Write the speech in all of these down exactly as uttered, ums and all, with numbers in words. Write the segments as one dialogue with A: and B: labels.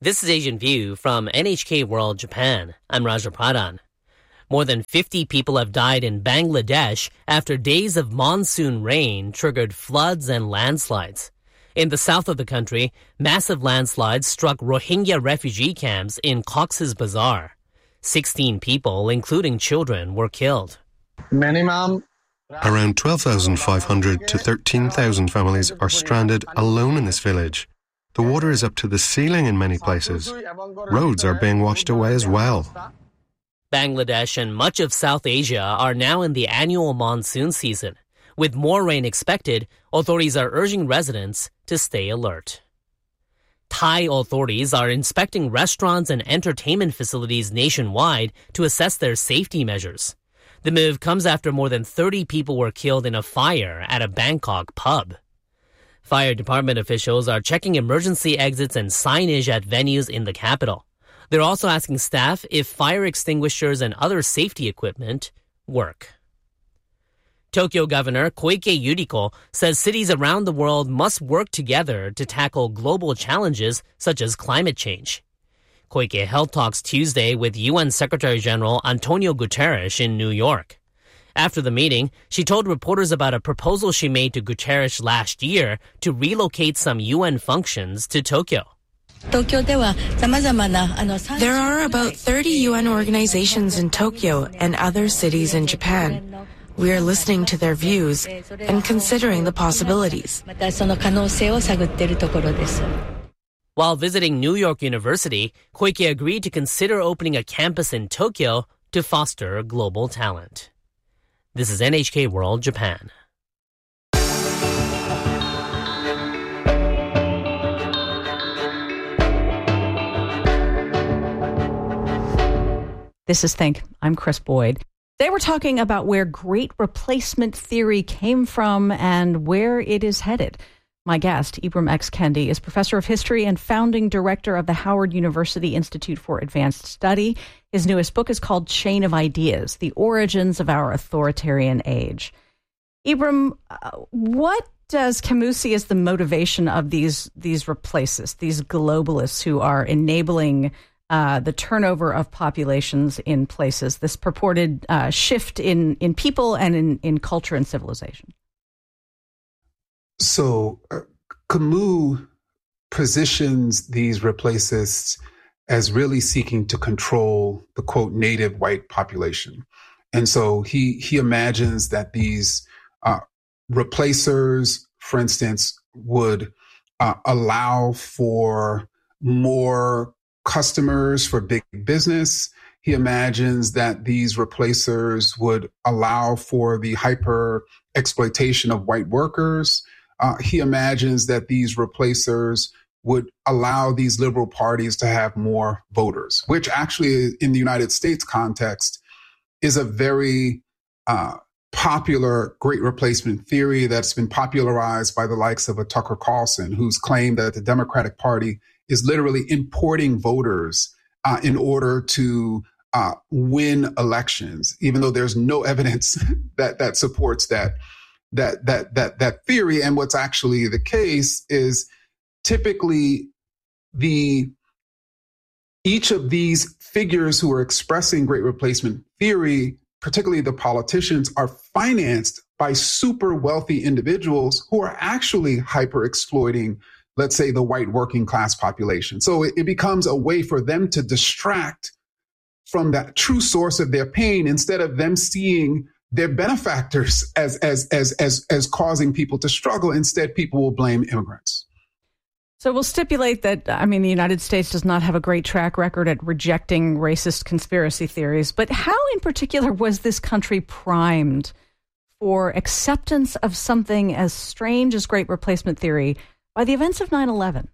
A: This is Asian View from N H K World Japan. I'm Raja Pradhan. More than fifty people have died in Bangladesh after days of monsoon rain triggered floods and landslides. In the south of the country, massive landslides struck Rohingya refugee camps in Cox's Bazar. sixteen people, including children, were killed.
B: Minimum.
C: Around twelve thousand five hundred to thirteen thousand families are stranded alone in this village. The water is up to the ceiling in many places. Roads are being washed away as well.
A: Bangladesh and much of South Asia are now in the annual monsoon season. With more rain expected, authorities are urging residents to stay alert. Thai authorities are inspecting restaurants and entertainment facilities nationwide to assess their safety measures. The move comes after more than thirty people were killed in a fire at a Bangkok pub. Fire department officials are checking emergency exits and signage at venues in the capital. They're also asking staff if fire extinguishers and other safety equipment work. Tokyo Governor Koike Yuriko says cities around the world must work together to tackle global challenges such as climate change. Koike held talks Tuesday with U N Secretary-General Antonio Guterres in New York. After the meeting, she told reporters about a proposal she made to Guterres last year to relocate some U N functions to Tokyo.
D: There are about thirty U N organizations in Tokyo and other cities in Japan. We are listening to their views and considering the possibilities.
A: While visiting New York University, Koike agreed to consider opening a campus in Tokyo to foster global talent. This is N H K World Japan.
E: This is Think. I'm Chris Boyd. Today we're talking about where great replacement theory came from and where it is headed. My guest, Ibram X. Kendi, is professor of history and founding director of the Howard University Institute for Advanced Study. His newest book is called Chain of Ideas, The Origins of Our Authoritarian Age. Ibram, uh, what does Camus see as the motivation of these, these replacists, these globalists who are enabling uh, the turnover of populations in places, this purported uh, shift in, in people and in, in culture and civilization?
B: So uh, Camus positions these replacists as really seeking to control the, quote, native white population. And so he he imagines that these uh, replacers, for instance, would uh, allow for more customers for big business. He imagines that these replacers would allow for the hyper exploitation of white workers. Uh, he imagines that these replacers would allow these liberal parties to have more voters, which actually in the United States context is a very uh, popular great replacement theory that's been popularized by the likes of a Tucker Carlson, who's claimed that the Democratic Party is literally importing voters uh, in order to uh, win elections, even though there's no evidence that that supports that that that that that theory. And what's actually the case is typically the each of these figures who are expressing great replacement theory, particularly the politicians, are financed by super wealthy individuals who are actually hyper exploiting, let's say, the white working class population. So it, it becomes a way for them to distract from that true source of their pain instead of them seeing their benefactors as as as as as causing people to struggle. Instead, people will blame immigrants.
E: So we'll stipulate that, I mean, the United States does not have a great track record at rejecting racist conspiracy theories, but how in particular was this country primed for acceptance of something as strange as great replacement theory by the events of nine eleven?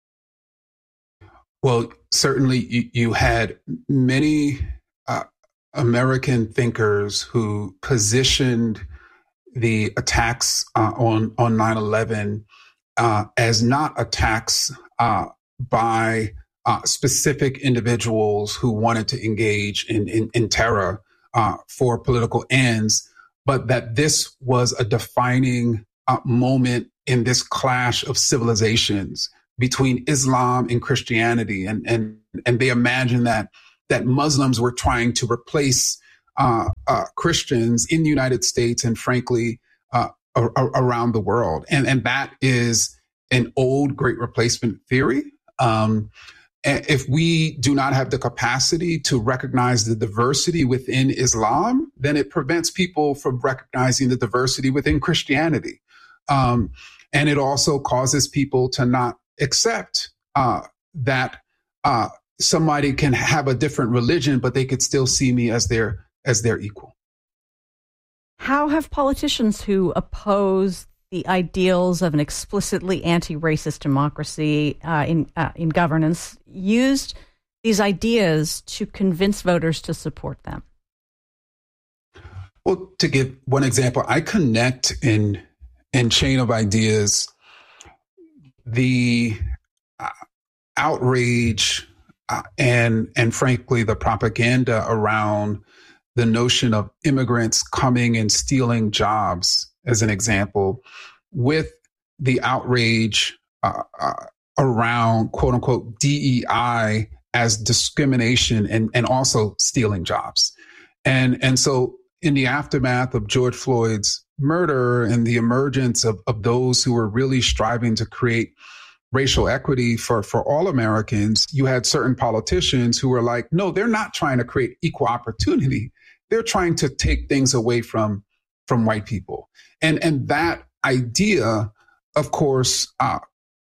B: Well, certainly you, you had many uh, American thinkers who positioned the attacks uh, on, on nine eleven uh, as not attacks uh, by uh, specific individuals who wanted to engage in, in, in terror uh, for political ends, but that this was a defining uh, moment in this clash of civilizations between Islam and Christianity. And, and, and they imagined that, that Muslims were trying to replace uh, uh, Christians in the United States and, frankly, uh, a- a- around the world. And, and that is an old Great Replacement theory. Um, if we do not have the capacity to recognize the diversity within Islam, then it prevents people from recognizing the diversity within Christianity. Um, and it also causes people to not accept uh, that uh, somebody can have a different religion, but they could still see me as their as their equal.
E: How have politicians who oppose the ideals of an explicitly anti-racist democracy uh, in uh, in governance used these ideas to convince voters to support them?
B: Well, to give one example, I connect in in Chain of Ideas the uh, outrage uh, and and frankly the propaganda around the notion of immigrants coming and stealing jobs, as an example, with the outrage uh, uh, around, quote unquote, D E I as discrimination and, and also stealing jobs. And, and so in the aftermath of George Floyd's murder and the emergence of, of those who were really striving to create racial equity for, for all Americans, you had certain politicians who were like, no, they're not trying to create equal opportunity. They're trying to take things away from, from white people. And, and that idea, of course, uh,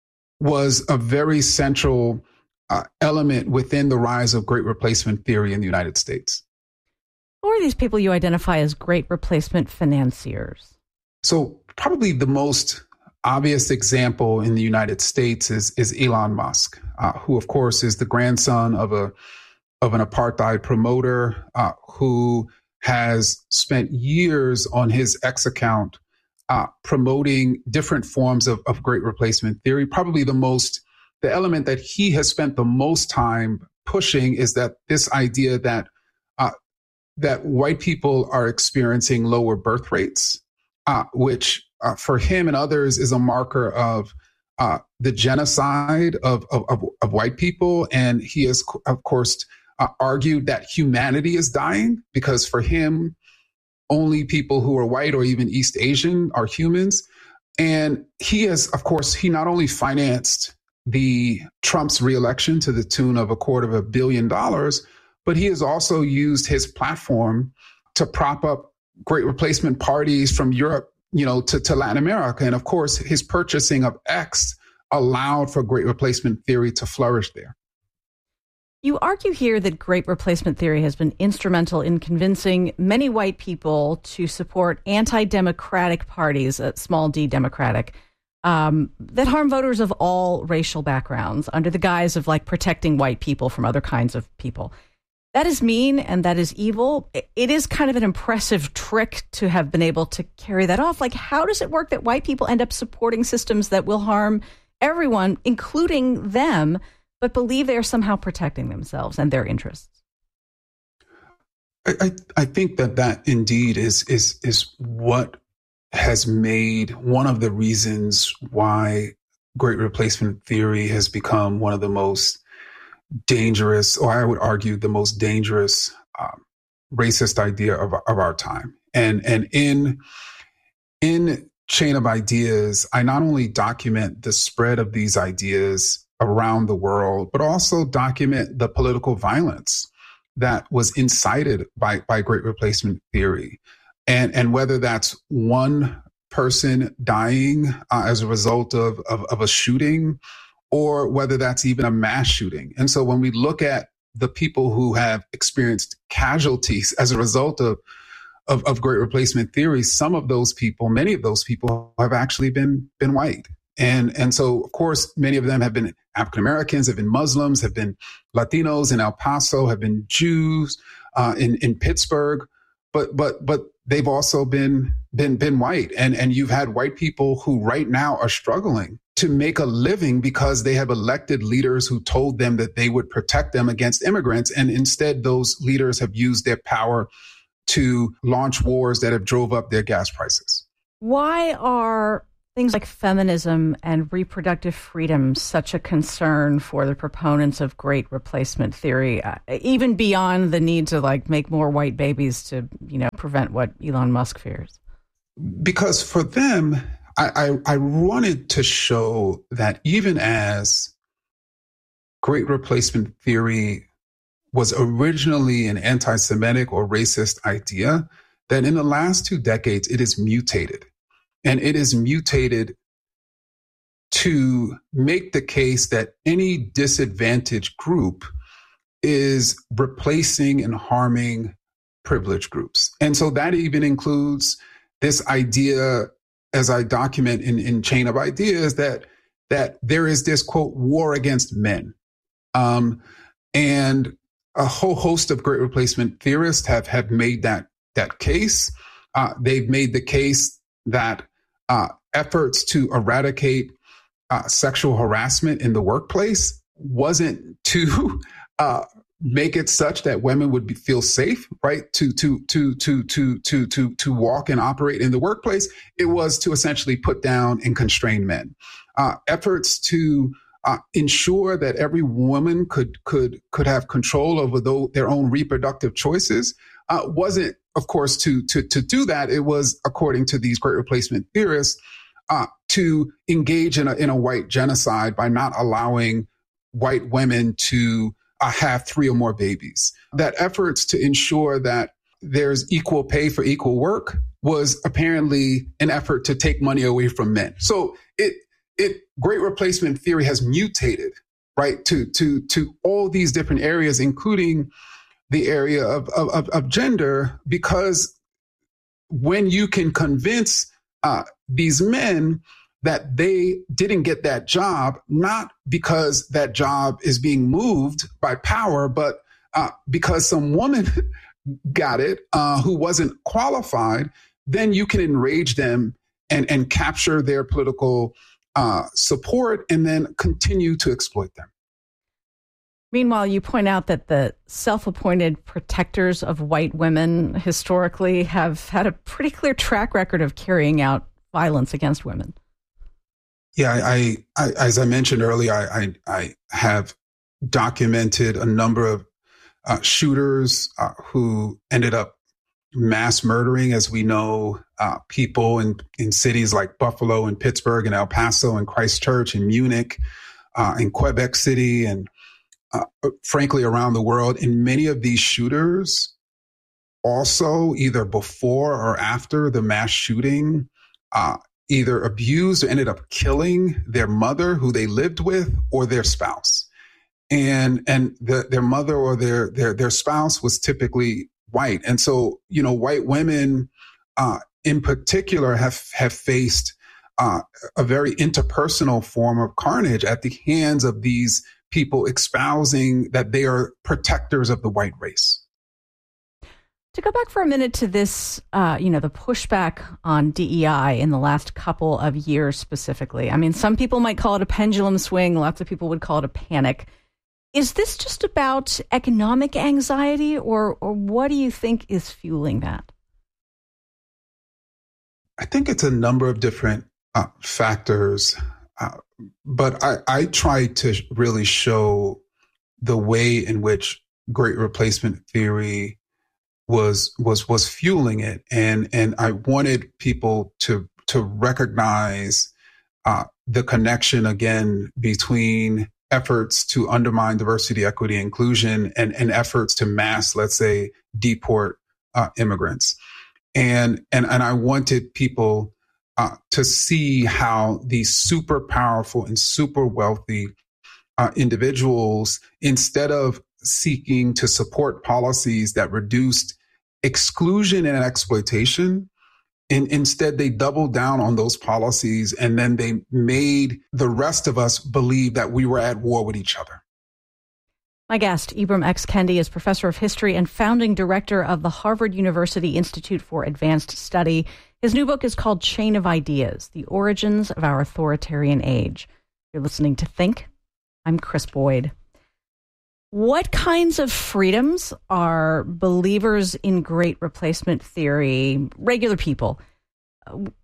B: was a very central uh, element within the rise of Great Replacement theory in the United States.
E: Who are these people you identify as Great Replacement financiers? So
B: probably the most obvious example in the United States is, is Elon Musk, uh, who, of course, is the grandson of a of an apartheid promoter uh, who has spent years on his X account uh, promoting different forms of, of Great Replacement theory. Probably the most, the element that he has spent the most time pushing is that this idea that uh, that white people are experiencing lower birth rates, uh, which uh, for him and others is a marker of uh, the genocide of, of, of, of white people. And he has, of course, uh, argued that humanity is dying because for him, only people who are white or even East Asian are humans. And he has, of course, he not only financed the Trump's reelection to the tune of a quarter of a billion dollars, but he has also used his platform to prop up Great Replacement parties from Europe, you know, to, to Latin America. And of course, his purchasing of X allowed for Great Replacement theory to flourish there.
E: You argue here that Great Replacement theory has been instrumental in convincing many white people to support anti-democratic parties, uh, small d democratic, um, that harm voters of all racial backgrounds under the guise of like protecting white people from other kinds of people. That is mean and that is evil. It is kind of an impressive trick to have been able to carry that off. Like, how does it work that white people end up supporting systems that will harm everyone, including them, but believe they are somehow protecting themselves and their interests?
B: I, I, I think that that indeed is is is what has made one of the reasons why Great Replacement theory has become one of the most dangerous, or I would argue the most dangerous um, racist idea of, of our time. And and in in Chain of Ideas, I not only document the spread of these ideas around the world, but also document the political violence that was incited by, by Great Replacement theory. And, and whether that's one person dying uh, as a result of, of, of a shooting, or whether that's even a mass shooting. And so when we look at the people who have experienced casualties as a result of, of, of Great Replacement theory, some of those people, many of those people have actually been, been white. And, and so, of course, many of them have been African Americans, have been Muslims, have been Latinos in El Paso, have been Jews uh, in, in Pittsburgh. But but but they've also been been been white. And, and you've had white people who right now are struggling to make a living because they have elected leaders who told them that they would protect them against immigrants. And instead, those leaders have used their power to launch wars that have drove up their gas prices.
E: Why are things like feminism and reproductive freedom such a concern for the proponents of great replacement theory, uh, even beyond the need to like make more white babies to, you know, prevent what Elon Musk fears?
B: Because for them, I, I, I wanted to show that even as great replacement theory was originally an anti-Semitic or racist idea, that in the last two decades, it is mutated. And it is mutated to make the case that any disadvantaged group is replacing and harming privileged groups. And so that even includes this idea, as I document in, in Chain of Ideas, that, that there is this, quote, war against men. Um, and a whole host of great replacement theorists have, have made that, that case. Uh, they've made the case that uh, efforts to eradicate uh, sexual harassment in the workplace wasn't to uh, make it such that women would be, feel safe, right, to to to to to to to to walk and operate in the workplace. It was to essentially put down and constrain men. Uh, efforts to uh, ensure that every woman could could could have control over the, their own reproductive choices uh, wasn't, of course, to to to do that. It was, according to these great replacement theorists, uh, to engage in a in a white genocide by not allowing white women to uh, have three or more babies. That efforts to ensure that there's equal pay for equal work was apparently an effort to take money away from men. So it it great replacement theory has mutated, right, to to to all these different areas, including the area of, of, of gender, because when you can convince uh, these men that they didn't get that job, not because that job is being moved by power, but uh, because some woman got it uh, who wasn't qualified, then you can enrage them and, and capture their political uh, support and then continue to exploit them.
E: Meanwhile, you point out that the self-appointed protectors of white women historically have had a pretty clear track record of carrying out violence against women.
B: Yeah, I, I as I mentioned earlier, I, I, I have documented a number of uh, shooters uh, who ended up mass murdering, as we know, uh, people in, in cities like Buffalo and Pittsburgh and El Paso and Christchurch and Munich uh, and Quebec City and Uh, frankly, around the world. And many of these shooters also, either before or after the mass shooting, uh, either abused or ended up killing their mother who they lived with or their spouse. And and the, their mother or their, their their spouse was typically white. And so, you know, white women uh, in particular have, have faced uh, a very interpersonal form of carnage at the hands of these people espousing that they are protectors of the white race.
E: To go back for a minute to this, uh, you know, the pushback on D E I in the last couple of years specifically. I mean, some people might call it a pendulum swing. Lots of people would call it a panic. Is this just about economic anxiety, or, or what do you think is fueling that?
B: I think it's a number of different uh, factors. Uh, but I, I tried to really show the way in which great replacement theory was was was fueling it, and and I wanted people to to recognize uh, the connection again between efforts to undermine diversity, equity, inclusion, and and efforts to mass, let's say, deport uh, immigrants, and and and I wanted people Uh, to see how these super powerful and super wealthy uh, individuals, instead of seeking to support policies that reduced exclusion and exploitation, and instead they doubled down on those policies, and then they made the rest of us believe that we were at war with each other.
E: My guest, Ibram X. Kendi, is professor of history and founding director of the Harvard University Institute for Advanced Study. His new book is called Chain of Ideas, The Origins of Our Authoritarian Age. You're listening to Think. I'm Chris Boyd. What kinds of freedoms are believers in great replacement theory, regular people,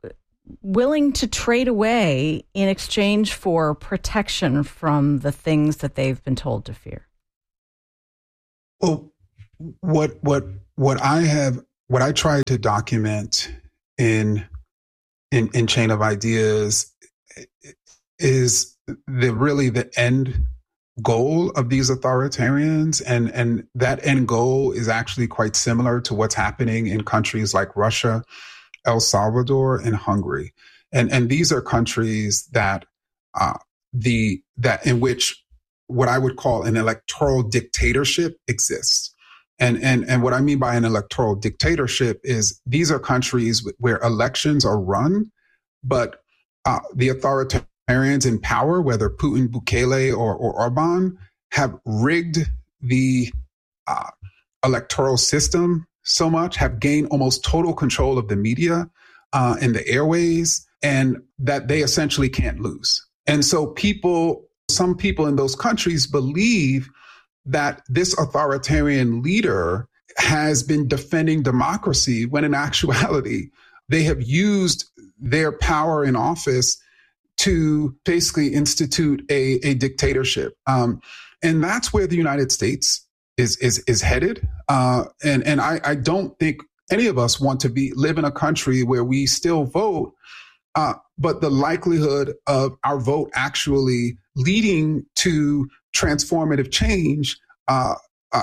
E: willing to trade away in exchange for protection from the things that they've been told to fear?
B: Well, what what what I have what I try to document in in, in Chain of Ideas is the really the end goal of these authoritarians, and and that end goal is actually quite similar to what's happening in countries like Russia, El Salvador, and Hungary, and and these are countries that uh, the that in which what I would call an electoral dictatorship exists. And, and, and what I mean by an electoral dictatorship is these are countries where elections are run, but uh, the authoritarians in power, whether Putin, Bukele, or, or Orban, have rigged the uh, electoral system so much, have gained almost total control of the media uh, and the airways, and that they essentially can't lose. And so people Some people in those countries believe that this authoritarian leader has been defending democracy when in actuality, they have used their power in office to basically institute a, a dictatorship. Um, and that's where the United States is is is headed. Uh, and and I, I don't think any of us want to be live in a country where we still vote, uh, but the likelihood of our vote actually leading to transformative change uh, uh,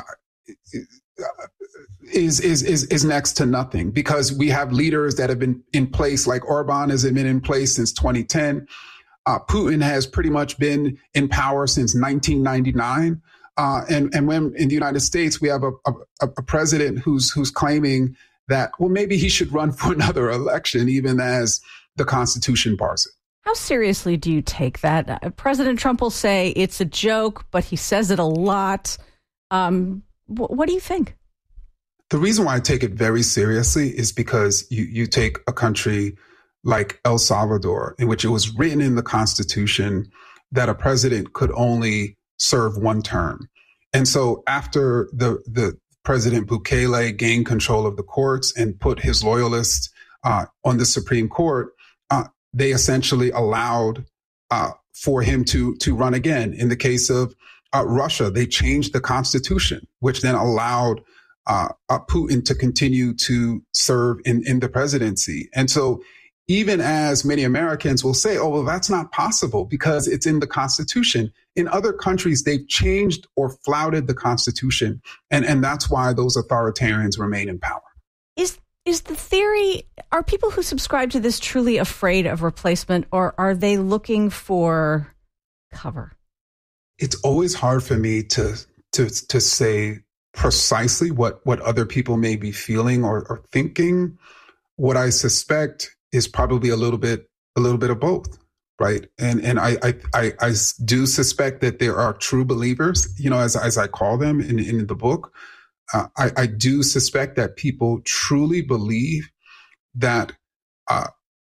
B: is, is is is next to nothing, because we have leaders that have been in place, like Orban has been in place since twenty ten. Uh, Putin has pretty much been in power since nineteen ninety-nine. Uh, and and when in the United States we have a, a, a president who's who's claiming that, well, maybe he should run for another election, even as the Constitution bars it.
E: How seriously do you take that? Uh, President Trump will say it's a joke, but he says it a lot. Um, wh- what do you think?
B: The reason why I take it very seriously is because you, you take a country like El Salvador, in which it was written in the Constitution that a president could only serve one term. And so after the, the President Bukele gained control of the courts and put his loyalists uh, on the Supreme Court, uh, they essentially allowed uh, for him to to run again. In the case of uh, Russia, they changed the constitution, which then allowed uh, uh, Putin to continue to serve in, in the presidency. And so even as many Americans will say, oh, well, that's not possible because it's in the Constitution. In other countries, they've changed or flouted the Constitution. And, and that's why those authoritarians remain in power.
E: Is Is the theory, are people who subscribe to this truly afraid of replacement, or are they looking for cover?
B: It's always hard for me to to to say precisely what, what other people may be feeling or, or thinking. What I suspect is probably a little bit a little bit of both, right? And and I I, I, I do suspect that there are true believers, you know, as as I call them in, in the book. Uh, I, I do suspect that people truly believe that uh,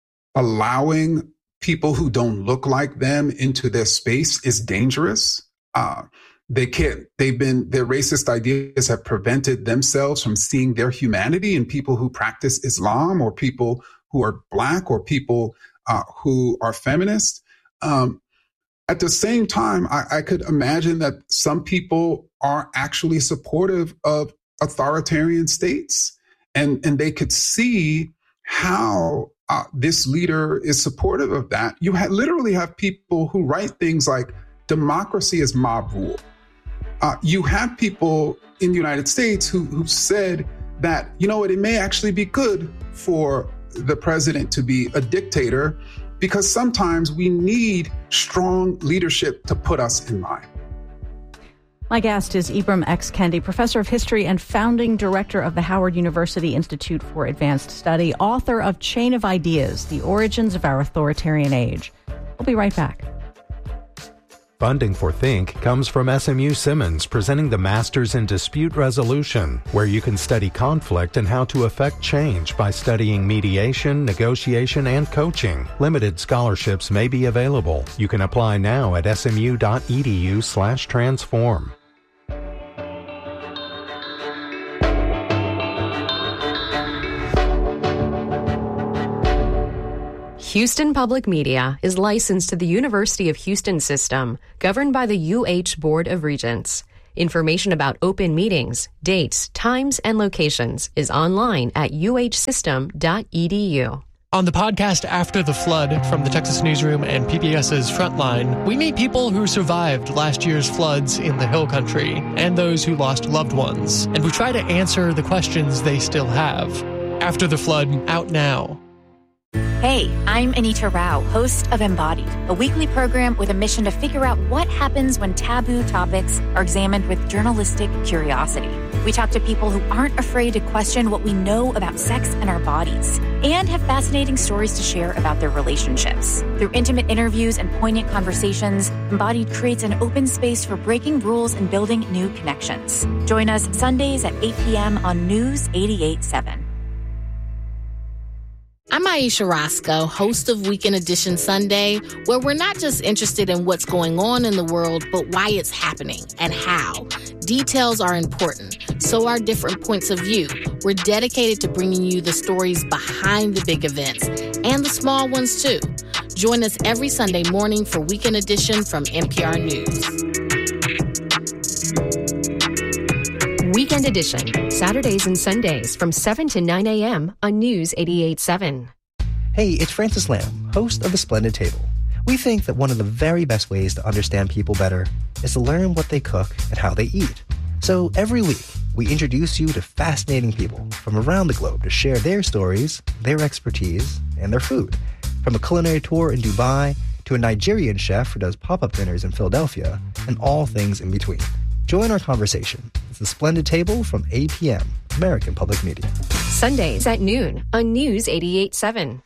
B: allowing people who don't look like them into their space is dangerous. Uh, they can't, they've been, their racist ideas have prevented themselves from seeing their humanity in people who practice Islam, or people who are Black, or people uh, who are feminist. Um, At the same time, I, I could imagine that some people are actually supportive of authoritarian states, and, and they could see how uh, this leader is supportive of that. You ha- literally have people who write things like democracy is mob rule. Uh, you have people in the United States who, who said that, you know what, it may actually be good for the president to be a dictator, because sometimes we need strong leadership to put us in line.
E: My guest is Ibram X. Kendi, professor of history and founding director of the Howard University Institute for Advanced Study, author of Chain of Ideas, The Origins of Our Authoritarian Age. We'll be right back.
F: Funding for Think comes from S M U Simmons, presenting the Masters in Dispute Resolution, where you can study conflict and how to affect change by studying mediation, negotiation, and coaching. Limited scholarships may be available. You can apply now at smu.edu slash transform.
G: Houston Public Media is licensed to the University of Houston System, governed by the U H Board of Regents. Information about open meetings, dates, times, and locations is online at u h system dot e d u.
H: On the podcast After the Flood from the Texas Newsroom and P B S's Frontline, we meet people who survived last year's floods in the Hill Country and those who lost loved ones, and we try to answer the questions they still have. After the Flood, out now.
I: Hey, I'm Anita Rao, host of Embodied, a weekly program with a mission to figure out what happens when taboo topics are examined with journalistic curiosity. We talk to people who aren't afraid to question what we know about sex and our bodies, and have fascinating stories to share about their relationships. Through intimate interviews and poignant conversations, Embodied creates an open space for breaking rules and building new connections. Join us Sundays at eight p.m. on News eighty-eight point seven.
J: I'm Aisha Roscoe, host of Weekend Edition Sunday, where we're not just interested in what's going on in the world, but why it's happening and how. Details are important, so are different points of view. We're dedicated to bringing you the stories behind the big events and the small ones, too. Join us every Sunday morning for Weekend Edition from N P R News.
G: Weekend Edition, Saturdays and Sundays from seven to nine a.m. on News eighty-eight point seven.
K: Hey, it's Francis Lamb, host of The Splendid Table. We think that one of the very best ways to understand people better is to learn what they cook and how they eat. So every week, we introduce you to fascinating people from around the globe to share their stories, their expertise, and their food. From a culinary tour in Dubai to a Nigerian chef who does pop-up dinners in Philadelphia, and all things in between. Join our conversation. It's The Splendid Table from eight p.m., American Public Media.
G: Sundays at noon on News eighty-eight point seven.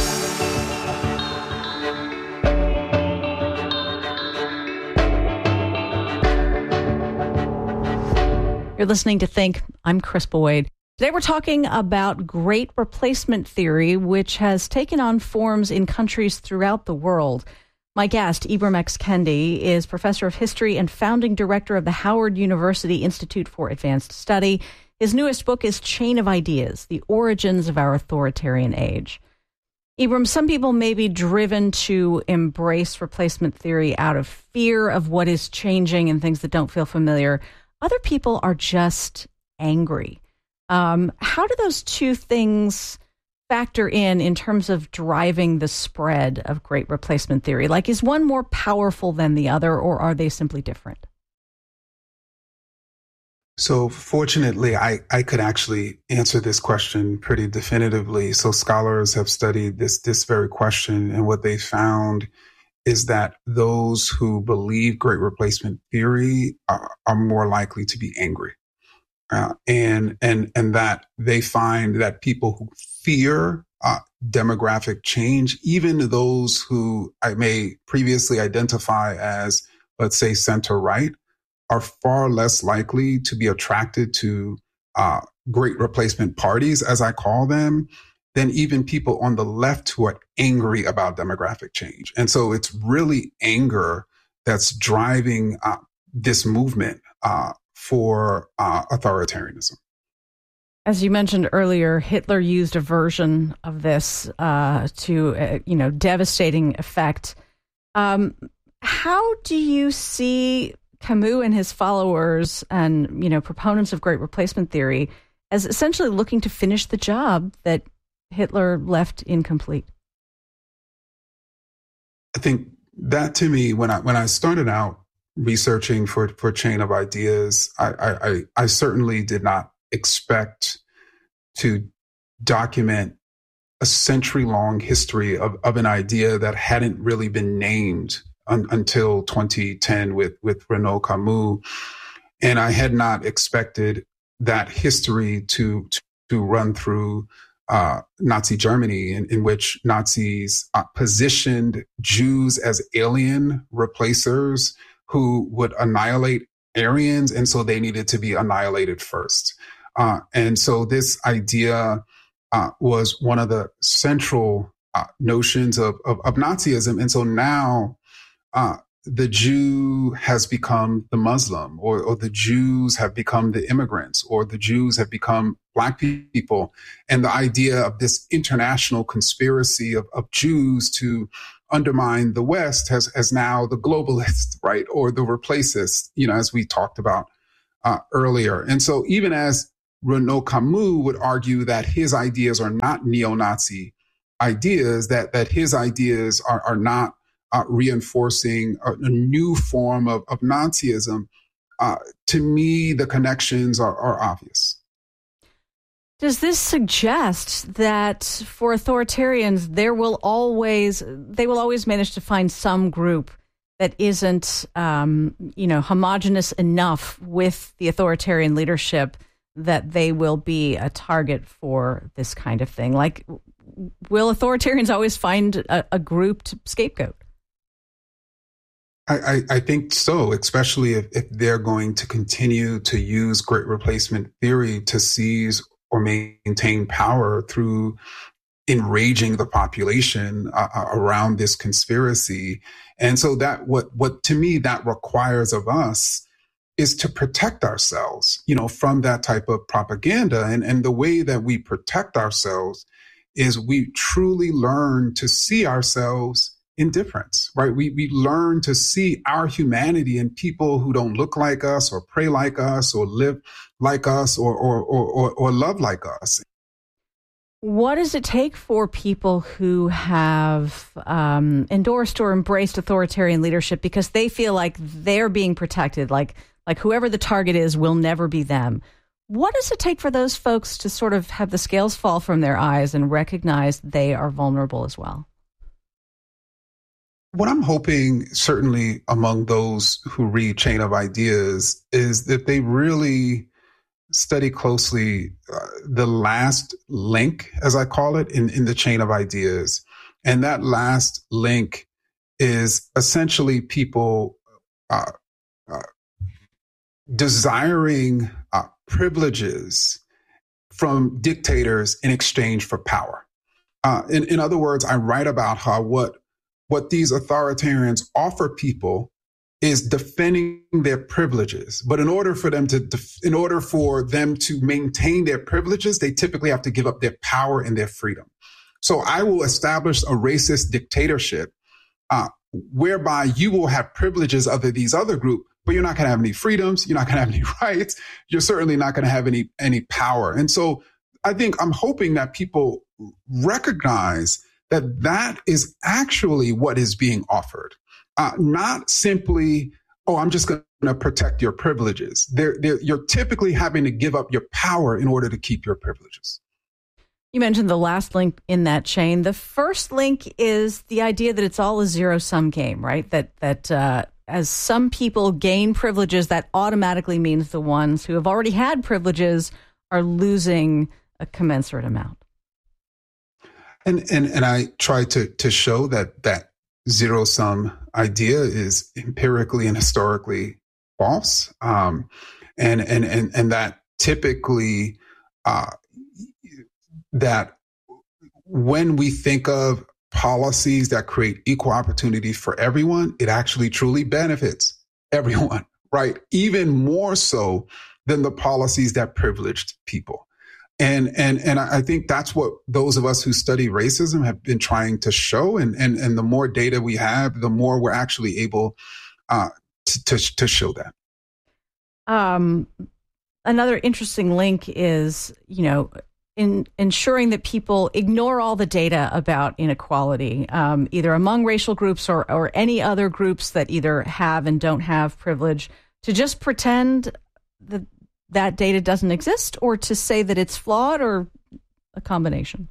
E: You're listening to Think. I'm Chris Boyd. Today we're talking about great replacement theory, which has taken on forms in countries throughout the world. My guest, Ibram X. Kendi, is professor of history and founding director of the Howard University Institute for Advanced Study. His newest book is Chain of Ideas, The Origins of Our Authoritarian Age. Ibram, some people may be driven to embrace replacement theory out of fear of what is changing and things that don't feel familiar. Other people are just angry. Um, how do those two things factor in in terms of driving the spread of great replacement theory? Like, is one more powerful than the other, or are they simply different?
B: So fortunately, I, I could actually answer this question pretty definitively. So scholars have studied this, this very question, and what they found is that those who believe great replacement theory are, are more likely to be angry. Uh, and and and that they find that people who fear uh, demographic change, even those who I may previously identify as, let's say, center-right, are far less likely to be attracted to uh, great replacement parties, as I call them, than even people on the left who are angry about demographic change. And so it's really anger that's driving uh, this movement uh, for uh, authoritarianism.
E: As you mentioned earlier, Hitler used a version of this uh, to, uh, you know, devastating effect. Um, how do you see Camus and his followers and, you know, proponents of great replacement theory as essentially looking to finish the job that Hitler left incomplete?
B: I think that, to me, when I when I started out researching for, for Chain of Ideas, I, I, I certainly did not expect to document a century-long history of, of an idea that hadn't really been named un, until twenty ten with, with Renaud Camus. And I had not expected that history to, to, to run through uh, Nazi Germany, in, in which Nazis uh, positioned Jews as alien replacers who would annihilate Aryans, and so they needed to be annihilated first. Uh, and so this idea uh, was one of the central uh, notions of, of, of Nazism. And so now uh, the Jew has become the Muslim, or, or the Jews have become the immigrants, or the Jews have become Black people. And the idea of this international conspiracy of, of Jews to undermine the West has, has now the globalists, right, or the replacists, you know, as we talked about uh, earlier. And so even as Renaud Camus would argue that his ideas are not neo-Nazi ideas, that, that his ideas are, are not uh, reinforcing a, a new form of, of Nazism, uh, to me, the connections are, are obvious.
E: Does this suggest that for authoritarians, there will always, they will always manage to find some group that isn't, um, you know, homogenous enough with the authoritarian leadership that they will be a target for this kind of thing? Like, will authoritarians always find a, a group to scapegoat?
B: I, I, I think so, especially if, if they're going to continue to use great replacement theory to seize or maintain power through enraging the population uh, around this conspiracy. And so that what what to me that requires of us is to protect ourselves, you know, from that type of propaganda. And, and the way that we protect ourselves is we truly learn to see ourselves in difference, right? We we learn to see our humanity in people who don't look like us or pray like us or live like us or or or, or love like us.
E: What does it take for people who have um, endorsed or embraced authoritarian leadership because they feel like they're being protected, like like whoever the target is will never be them? What does it take for those folks to sort of have the scales fall from their eyes and recognize they are vulnerable as well?
B: What I'm hoping, certainly among those who read Chain of Ideas, is that they really study closely uh, the last link, as I call it, in, in the Chain of Ideas. And that last link is essentially people uh, uh, desiring uh, privileges from dictators in exchange for power. Uh, in, in other words, I write about how what What these authoritarians offer people is defending their privileges. But in order for them to, def- in order for them to maintain their privileges, they typically have to give up their power and their freedom. So I will establish a racist dictatorship uh, whereby you will have privileges of these other group, but you're not going to have any freedoms. You're not going to have any rights. You're certainly not going to have any any power. And so I think I'm hoping that people recognize that that is actually what is being offered, uh, not simply, oh, I'm just going to protect your privileges. They're, they're, you're typically having to give up your power in order to keep your privileges.
E: You mentioned the last link in that chain. The first link is the idea that it's all a zero-sum game, right? That that uh, as some people gain privileges, that automatically means the ones who have already had privileges are losing a commensurate amount.
B: And and and I try to to show that that zero sum idea is empirically and historically false, um, and and and and that typically uh, that when we think of policies that create equal opportunity for everyone, it actually truly benefits everyone, right? Even more so than the policies that privileged people. And and and I think that's what those of us who study racism have been trying to show. And and, and the more data we have, the more we're actually able uh, to, to to show that.
E: Um, another interesting link is, you know, in ensuring that people ignore all the data about inequality, um, either among racial groups or or any other groups that either have and don't have privilege, to just pretend that that data doesn't exist, or to say that it's flawed, or a combination?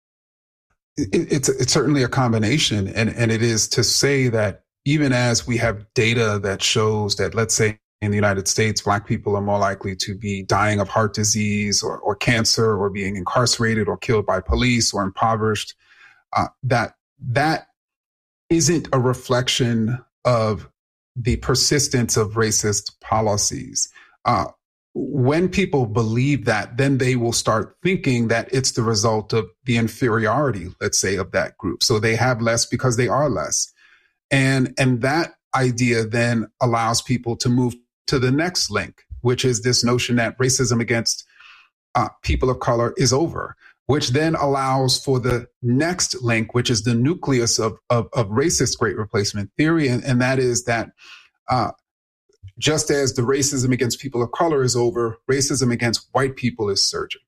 B: It, it's it's certainly a combination, and and it is to say that even as we have data that shows that, let's say in the United States, Black people are more likely to be dying of heart disease or, or cancer, or being incarcerated or killed by police or impoverished, uh, that that isn't a reflection of the persistence of racist policies. Uh, When people believe that, then they will start thinking that it's the result of the inferiority, let's say, of that group. So they have less because they are less. And and that idea then allows people to move to the next link, which is this notion that racism against uh, people of color is over, which then allows for the next link, which is the nucleus of, of, of racist great replacement theory. And, and that is that uh, just as the racism against people of color is over, racism against white people is surging.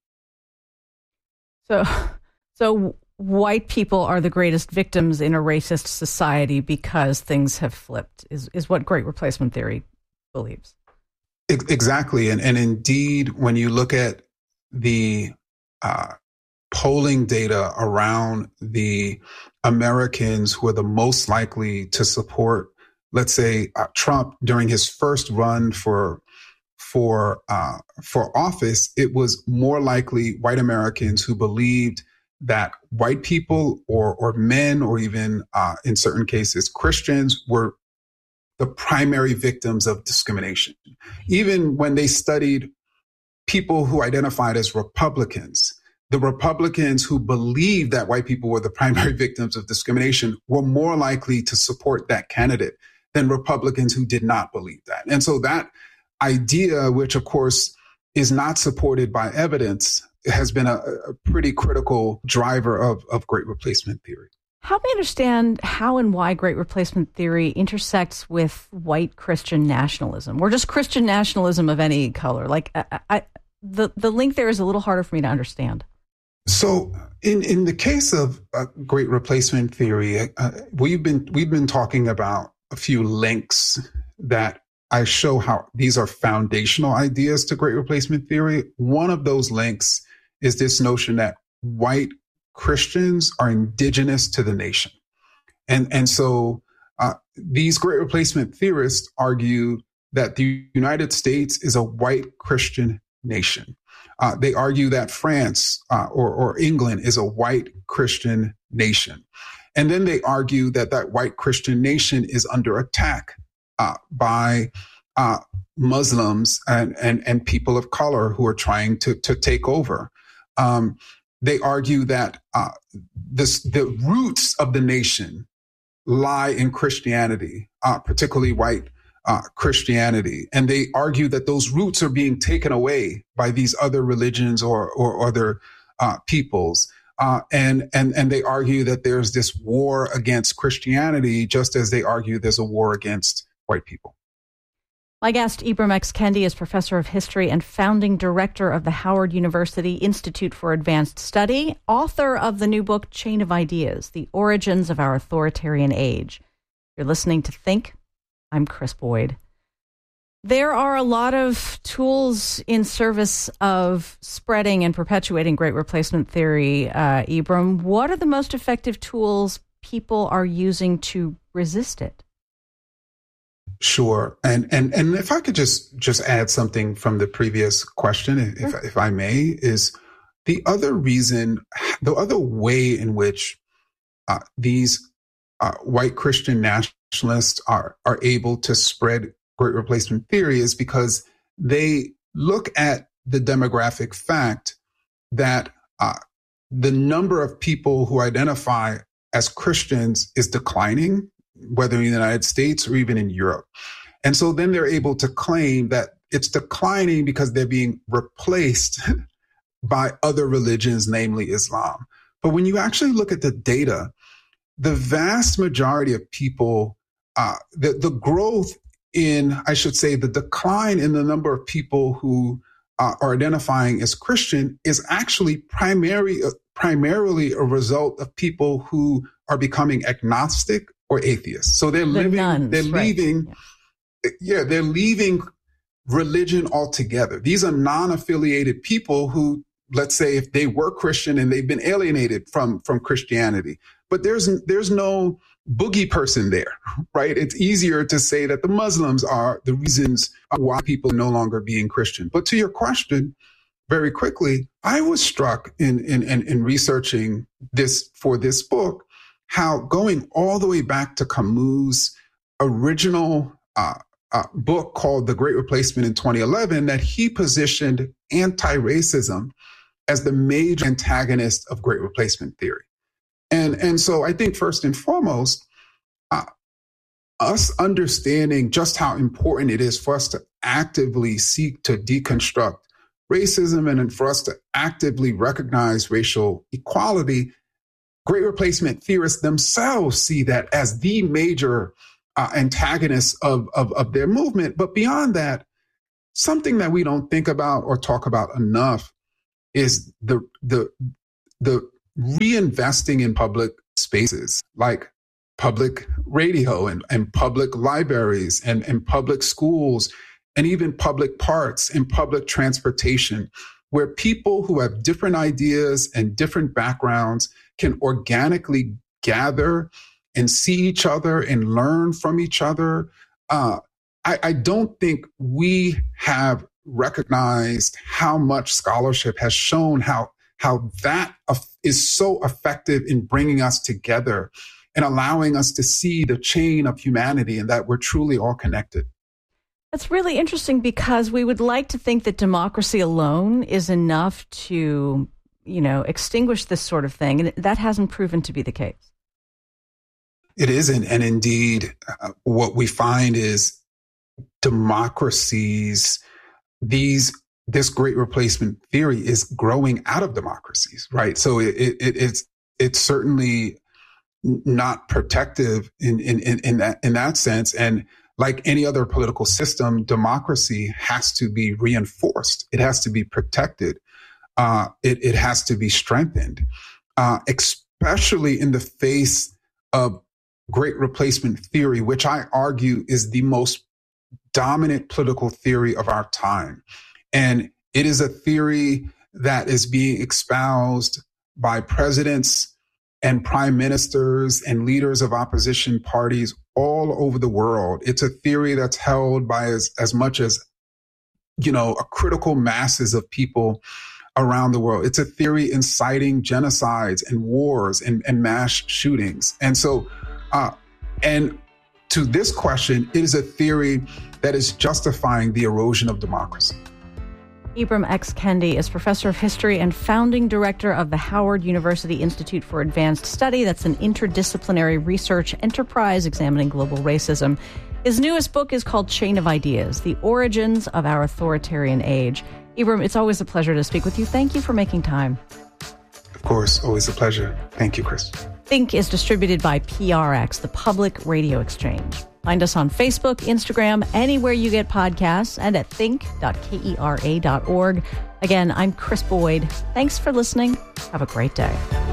E: So, so white people are the greatest victims in a racist society because things have flipped, is, is what great replacement theory believes.
B: Exactly. And, and indeed, when you look at the uh, polling data around the Americans who are the most likely to support, let's say, uh, Trump during his first run for for uh, for office, it was more likely white Americans who believed that white people or or men or even uh, in certain cases Christians were the primary victims of discrimination. Even when they studied people who identified as Republicans, the Republicans who believed that white people were the primary victims of discrimination were more likely to support that candidate than Republicans who did not believe that. And so that idea, which of course is not supported by evidence, has been a, a pretty critical driver of, of great replacement theory.
E: Help me understand how and why great replacement theory intersects with white Christian nationalism, or just Christian nationalism of any color. Like I, I, the the link there is a little harder for me to understand.
B: So, in, in the case of uh, great replacement theory, uh, we've been we've been talking about a few links that I show how these are foundational ideas to great replacement theory. One of those links is this notion that white Christians are indigenous to the nation. And, and so uh, these great replacement theorists argue that the United States is a white Christian nation. Uh, they argue that France uh, or, or England is a white Christian nation. And then they argue that that white Christian nation is under attack uh, by uh, Muslims and, and, and people of color who are trying to, to take over. Um, They argue that uh, this, the roots of the nation lie in Christianity, uh, particularly white uh, Christianity. And they argue that those roots are being taken away by these other religions or, or other uh, peoples. Uh, and, and, and they argue that there's this war against Christianity, just as they argue there's a war against white people.
E: My guest, Ibram X. Kendi, is professor of history and founding director of the Howard University Institute for Advanced Study, author of the new book, Chain of Ideas, The Origins of Our Authoritarian Age. You're listening to Think. I'm Chris Boyd. There are a lot of tools in service of spreading and perpetuating great replacement theory, uh, Ibram. What are the most effective tools people are using to resist it?
B: Sure. And and and if I could just just add something from the previous question, if
E: Sure.
B: if I may, is the other reason, the other way in which uh, these uh, white Christian nationalists are are able to spread great replacement theory is because they look at the demographic fact that uh, the number of people who identify as Christians is declining, whether in the United States or even in Europe. And so then they're able to claim that it's declining because they're being replaced by other religions, namely Islam. But when you actually look at the data, the vast majority of people, uh, the, the growth in, I should say, the decline in the number of people who uh, are identifying as Christian is actually primary, uh, primarily a result of people who are becoming agnostic or atheists. So they're
E: The
B: living,
E: nuns,
B: they're
E: right.
B: leaving, yeah. yeah, they're leaving religion altogether. These are non-affiliated people who, let's say, if they were Christian and they've been alienated from, from Christianity, but there's, there's no boogie person there, right? It's easier to say that the Muslims are the reasons why people are no longer being Christian. But to your question, very quickly, I was struck in, in, in, in researching this for this book, how going all the way back to Camus' original uh, uh, book called The Great Replacement in twenty eleven, that he positioned anti-racism as the major antagonist of great replacement theory. And, and so I think first and foremost, uh, us understanding just how important it is for us to actively seek to deconstruct racism and for us to actively recognize racial equality, Great Replacement theorists themselves see that as the major uh, antagonists of, of, of their movement. But beyond that, something that we don't think about or talk about enough is the the the reinvesting in public spaces like public radio and, and public libraries and, and public schools and even public parks and public transportation, where people who have different ideas and different backgrounds can organically gather and see each other and learn from each other. Uh, I, I don't think we have recognized how much scholarship has shown how how that is so effective in bringing us together and allowing us to see the chain of humanity and that we're truly all connected.
E: That's really interesting because we would like to think that democracy alone is enough to, you know, extinguish this sort of thing. And that hasn't proven to be the case.
B: It isn't. And indeed, uh, what we find is democracies, these this Great Replacement theory is growing out of democracies, right? So it, it, it's it's certainly not protective in, in, in, in that in that sense. And like any other political system, democracy has to be reinforced. It has to be protected. Uh, it, it has to be strengthened, uh, especially in the face of Great Replacement theory, which I argue is the most dominant political theory of our time. And it is a theory that is being espoused by presidents and prime ministers and leaders of opposition parties all over the world. It's a theory that's held by as, as much as, you know, a critical masses of people around the world. It's a theory inciting genocides and wars and, and mass shootings. And so, uh, and to this question, it is a theory that is justifying the erosion of democracy.
E: Ibram X. Kendi is professor of history and founding director of the Howard University Institute for Advanced Study. That's an interdisciplinary research enterprise examining global racism. His newest book is called Chain of Ideas, The Origins of Our Authoritarian Age. Ibram, it's always a pleasure to speak with you. Thank you for making time.
B: Of course, always a pleasure. Thank you, Chris.
E: Think is distributed by P R X, the Public Radio Exchange. Find us on Facebook, Instagram, anywhere you get podcasts, and at think dot kera dot org. Again, I'm Chris Boyd. Thanks for listening. Have a great day.